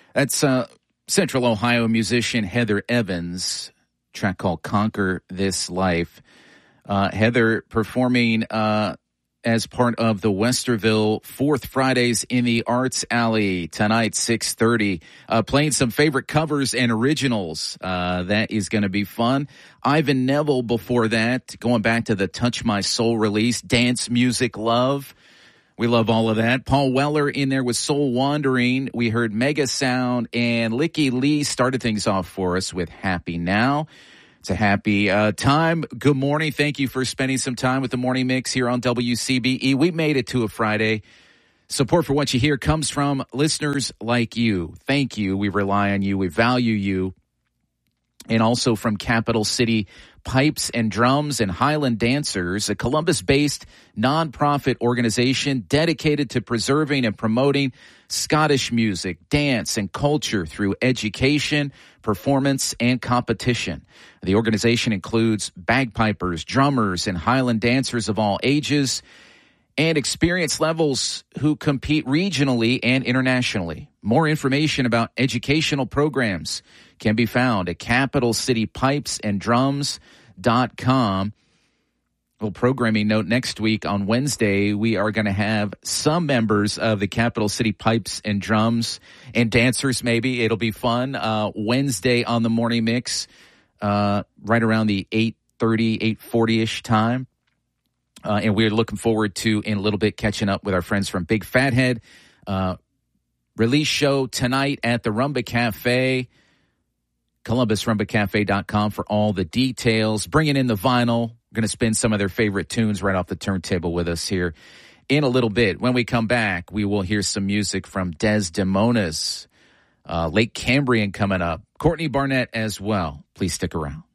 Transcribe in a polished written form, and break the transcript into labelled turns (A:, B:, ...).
A: That's Central Ohio musician Heather Evans, track called Conquer This Life. Heather performing as part of the Westerville Fourth Fridays in the Arts Alley tonight, 6:30. Playing some favorite covers and originals. That is going to be fun. Ivan Neville before that, going back to the Touch My Soul release, Dance Music Love. We love all of that. Paul Weller in there with Soul Wandering. We heard Mega Sound, and Licky Lee started things off for us with Happy Now. It's a happy time. Good morning. Thank you for spending some time with the Morning Mix here on WCBE. We made it to a Friday. Support for what you hear comes from listeners like you. Thank you. We rely on you. We value you. And also from Capital City Pipes and Drums and Highland Dancers, a Columbus-based nonprofit organization dedicated to preserving and promoting Scottish music, dance, and culture through education, performance, and competition. The organization includes bagpipers, drummers, and Highland dancers of all ages and experience levels who compete regionally and internationally. More information about educational programs can be found at capitalcitypipesanddrums.com. Well, programming note, next week on Wednesday, we are going to have some members of the Capital City Pipes and Drums and dancers, maybe. It'll be fun. Wednesday on the Morning Mix, right around the 8:30, 8:40-ish time. And we're looking forward to, in a little bit, catching up with our friends from Big Fathead. Release show tonight at the Rumba Cafe. ColumbusRumbaCafe.com for all the details. Bringing in the vinyl. We're going to spin some of their favorite tunes right off the turntable with us here in a little bit. When we come back, we will hear some music from Desdemonas. Lake Cambrian coming up. Courtney Barnett as well. Please stick around.